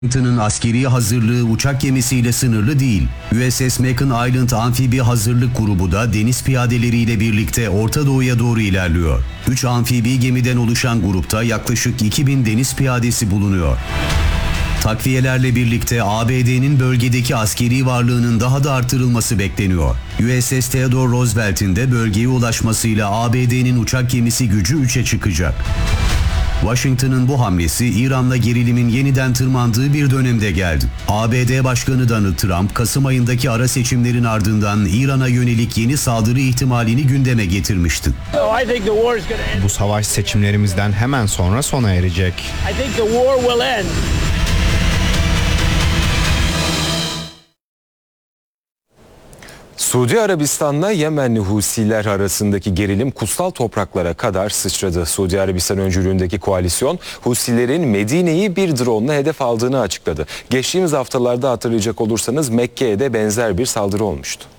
Washington'ın askeri hazırlığı uçak gemisiyle sınırlı değil. USS Mackinac Island amfibi hazırlık grubu da deniz piyadeleriyle birlikte Orta Doğu'ya doğru ilerliyor. 3 amfibi gemiden oluşan grupta yaklaşık 2000 deniz piyadesi bulunuyor. Takviyelerle birlikte ABD'nin bölgedeki askeri varlığının daha da artırılması bekleniyor. USS Theodore Roosevelt'in de bölgeye ulaşmasıyla ABD'nin uçak gemisi gücü 3'e çıkacak. Washington'ın bu hamlesi İran'la gerilimin yeniden tırmandığı bir dönemde geldi. ABD Başkanı Donald Trump, Kasım ayındaki ara seçimlerin ardından İran'a yönelik yeni saldırı ihtimalini gündeme getirmişti. Bu savaş seçimlerimizden hemen sonra sona erecek. Suudi Arabistan'la Yemenli Husiler arasındaki gerilim kutsal topraklara kadar sıçradı. Suudi Arabistan öncülüğündeki koalisyon Husilerin Medine'yi bir drone'la hedef aldığını açıkladı. Geçtiğimiz haftalarda hatırlayacak olursanız Mekke'ye de benzer bir saldırı olmuştu.